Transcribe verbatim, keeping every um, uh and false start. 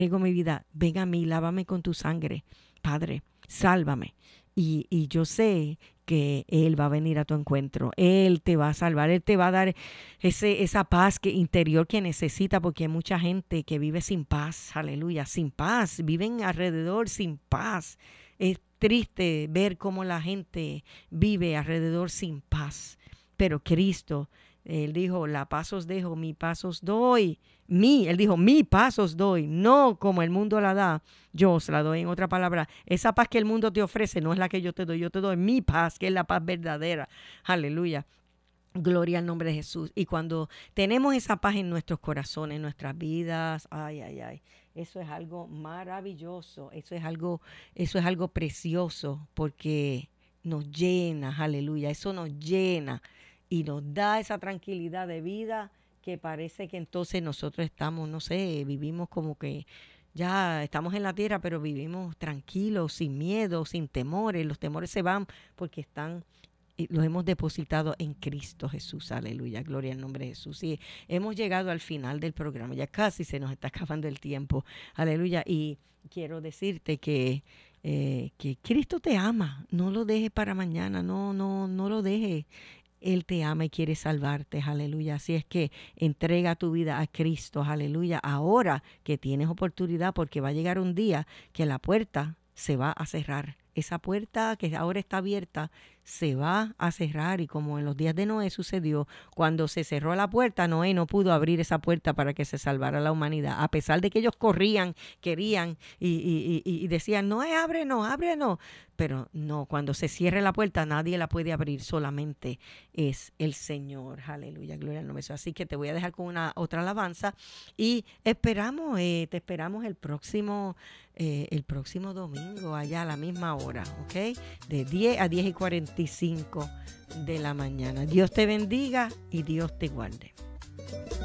Digo mi vida, ven a mí, lávame con tu sangre, Padre, sálvame. Y, y yo sé que Él va a venir a tu encuentro, Él te va a salvar, Él te va a dar ese, esa paz que, interior que necesita, porque hay mucha gente que vive sin paz, aleluya, sin paz, viven alrededor sin paz. Es triste ver cómo la gente vive alrededor sin paz, pero Cristo, Él dijo, la paz os dejo, mi paz os doy. Mi, él dijo, mi paz os doy, no como el mundo la da, yo os la doy. En otra palabra, esa paz que el mundo te ofrece no es la que yo te doy, yo te doy mi paz, que es la paz verdadera. Aleluya. Gloria al nombre de Jesús. Y cuando tenemos esa paz en nuestros corazones, en nuestras vidas, ay, ay, ay, eso es algo maravilloso, eso es algo, eso es algo precioso, porque nos llena, aleluya, eso nos llena y nos da esa tranquilidad de vida que parece que entonces nosotros estamos, no sé, vivimos como que ya estamos en la tierra, pero vivimos tranquilos, sin miedo, sin temores. Los temores se van porque están y los hemos depositado en Cristo Jesús, aleluya, gloria al nombre de Jesús. Y hemos llegado al final del programa, ya casi se nos está acabando el tiempo, aleluya. Y quiero decirte que, eh, que Cristo te ama, no lo dejes para mañana, no, no, no lo dejes. Él te ama y quiere salvarte, aleluya. Así es que entrega tu vida a Cristo, aleluya. Ahora que tienes oportunidad, porque va a llegar un día que la puerta se va a cerrar. Esa puerta que ahora está abierta se va a cerrar, y como en los días de Noé sucedió, cuando se cerró la puerta, Noé no pudo abrir esa puerta para que se salvara la humanidad, a pesar de que ellos corrían, querían y, y, y, y decían, Noé, ábrenos, ábrenos, pero no, cuando se cierre la puerta nadie la puede abrir, solamente es el Señor, aleluya, gloria al nombre de Jesús. Así que te voy a dejar con una otra alabanza y esperamos, eh, te esperamos el próximo eh, el próximo domingo allá a la misma hora, ¿ok? De diez a diez y cuarenta y cinco de la mañana. Dios te bendiga y Dios te guarde.